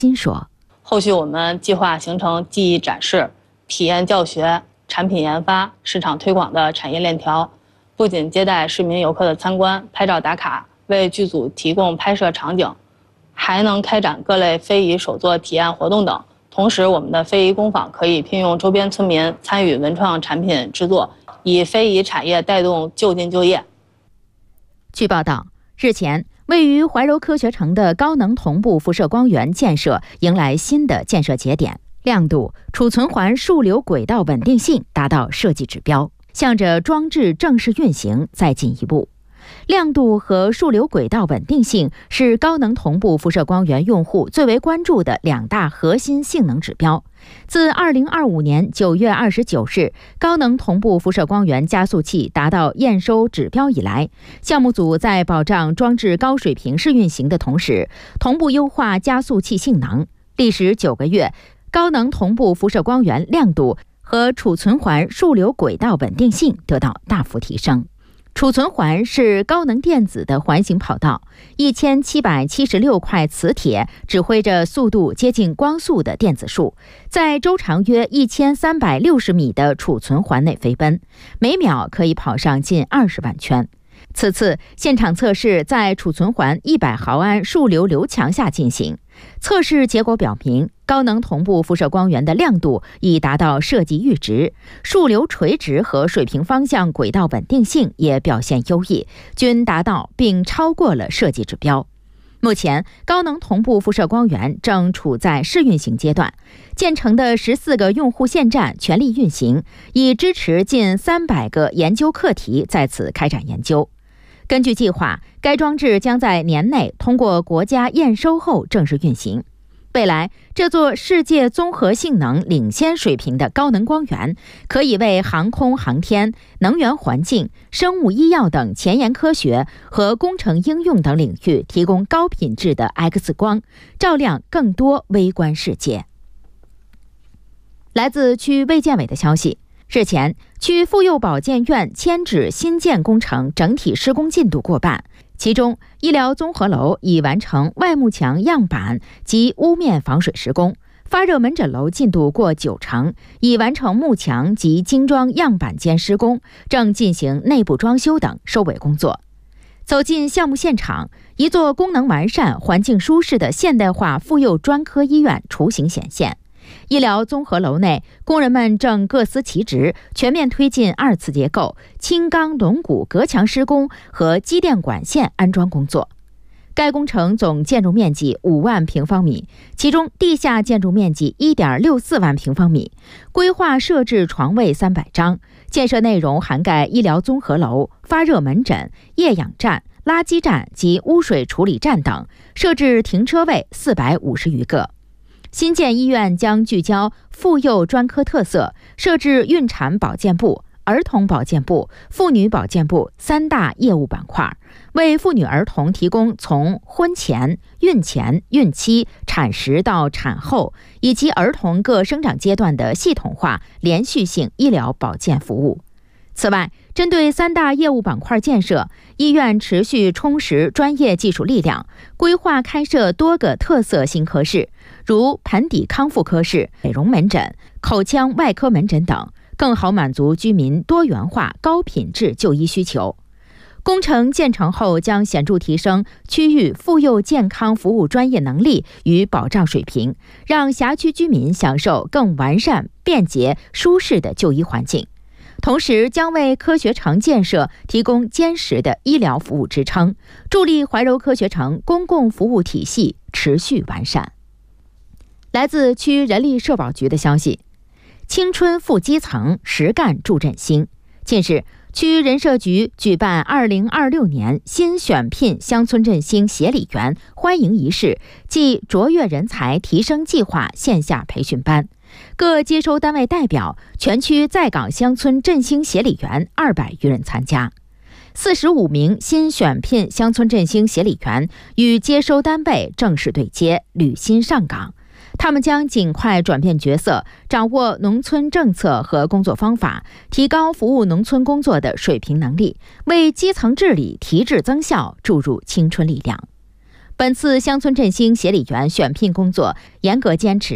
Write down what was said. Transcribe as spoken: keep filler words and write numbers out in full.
金说， 后续我们计划形成技艺展示、体验教学、产品研发、市场推广的产业链条，不仅接待市民游客的参观、拍照打卡，为剧组提供拍摄场景，还能开展各类非遗手作体验活动等。同时，我们的非遗工坊可以聘用周边村民参与文创产品制作，以非遗产业带动就近就业。 据报道，日前，位于怀柔科学城的高能同步辐射光源建设迎来新的建设节点，亮度、储存环数流轨道稳定性达到设计指标，向着装置正式运行再进一步。亮度和数流轨道稳定性是高能同步辐射光源用户最为关注的两大核心性能指标。自二零二五年九月二十九日高能同步辐射光源加速器达到验收指标以来，项目组在保障装置高水平试运行的同时，同步优化加速器性能。历时九个月，高能同步辐射光源亮度和储存环数流轨道稳定性得到大幅提升。储存环是高能电子的环形跑道，一千七百七十六块磁铁指挥着速度接近光速的电子束，在周长约一千三百六十米的储存环内飞奔，每秒可以跑上近二十万圈。此次现场测试在储存环一百毫安数流流强下进行，测试结果表明，高能同步辐射光源的亮度已达到设计阈值，数流垂直和水平方向轨道稳定性也表现优异，均达到并超过了设计指标。目前，高能同步辐射光源正处在试运行阶段，建成的十四个用户线站全力运行，已支持近三百个研究课题在此开展研究。根据计划，该装置将在年内通过国家验收后正式运行。未来，这座世界综合性能领先水平的高能光源，可以为航空航天、能源环境、生物医药等前沿科学和工程应用等领域提供高品质的 X 光，照亮更多微观世界。来自区卫健委的消息，日前，区妇幼保健院迁址新建工程整体施工进度过半，其中医疗综合楼已完成外幕墙样板及屋面防水施工，发热门诊楼进度过九成，已完成幕墙及精装样板间施工，正进行内部装修等收尾工作。走进项目现场，一座功能完善、环境舒适的现代化妇幼专科医院雏形显现。医疗综合楼内，工人们正各司其职，全面推进二次结构、轻钢龙骨隔墙施工和机电管线安装工作。该工程总建筑面积五万平方米，其中地下建筑面积 一点六四万平方米，规划设置床位三百张，建设内容涵盖医疗综合楼、发热门诊、液氧站、垃圾站及污水处理站等，设置停车位四百五十余个。新建医院将聚焦妇幼专科特色，设置孕产保健部、儿童保健部、妇女保健部三大业务板块，为妇女儿童提供从婚前、孕前、孕期、产时到产后以及儿童各生长阶段的系统化、连续性医疗保健服务。此外，针对三大业务板块建设，医院持续充实专业技术力量，规划开设多个特色新科室，如盆底康复科室、美容门诊、口腔外科门诊等，更好满足居民多元化、高品质就医需求。工程建成后，将显著提升区域妇幼健康服务专业能力与保障水平，让辖区居民享受更完善、便捷、舒适的就医环境。同时将为科学城建设提供坚实的医疗服务支撑，助力怀柔科学城公共服务体系持续完善。来自区人力社保局的消息，青春富基层，实干助振兴。近日，区人社局举办二零二六年新选聘乡村振兴协理员欢迎仪式暨卓越人才提升计划线下培训班。各接收单位代表、全区在岗乡村振兴协理员二百余人参加。四十五名新选聘乡村振兴协理员与接收单位正式对接，履新上岗。他们将尽快转变角色，掌握农村政策和工作方法，提高服务农村工作的水平能力，为基层治理提质增效注入青春力量。 本次乡村振兴协理员选聘工作严格坚持